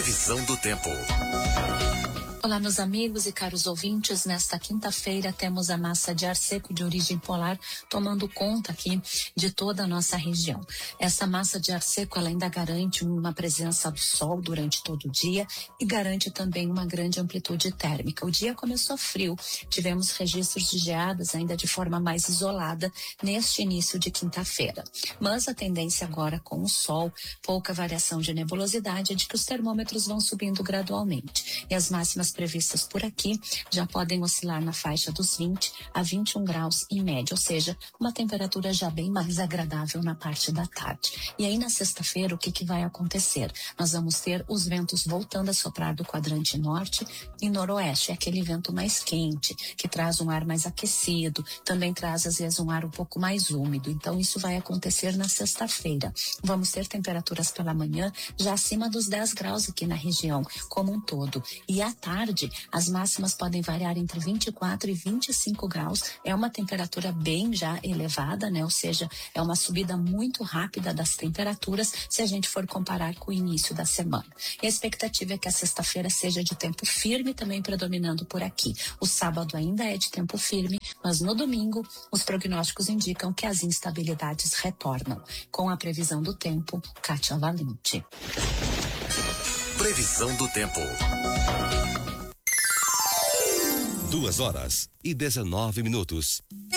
Previsão do tempo. Olá, meus amigos e caros ouvintes. Nesta quinta-feira temos a massa de ar seco de origem polar tomando conta aqui de toda a nossa região. Essa massa de ar seco ela ainda garante uma presença do sol durante todo o dia e garante também uma grande amplitude térmica. O dia começou frio, tivemos registros de geadas ainda de forma mais isolada neste início de quinta-feira. Mas a tendência agora com o sol, pouca variação de nebulosidade é de que os termômetros vão subindo gradualmente e as máximas previstas por aqui já podem oscilar na faixa dos 20 a 21 graus em média, ou seja, uma temperatura já bem mais agradável na parte da tarde. E aí na sexta-feira o que vai acontecer? Nós vamos ter os ventos voltando a soprar do quadrante norte e noroeste, é aquele vento mais quente, que traz um ar mais aquecido, também traz às vezes um ar um pouco mais úmido, então isso vai acontecer na sexta-feira. Vamos ter temperaturas pela manhã já acima dos 10 graus aqui na região como um todo, e à tarde as máximas podem variar entre 24 e 25 graus. É uma temperatura bem já elevada, né? Ou seja, é uma subida muito rápida das temperaturas se a gente for comparar com o início da semana. E a expectativa é que a sexta-feira seja de tempo firme também predominando por aqui. O sábado ainda é de tempo firme, mas no domingo os prognósticos indicam que as instabilidades retornam. Com a previsão do tempo, Kátia Valente. Previsão do tempo. 2 horas e 19 minutos.